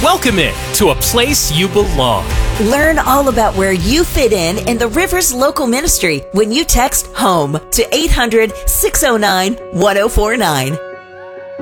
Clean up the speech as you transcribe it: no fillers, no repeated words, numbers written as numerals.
Welcome to a place you belong. Learn all about where you fit in the Rivers Local Ministry when you text HOME to 800-609-1049.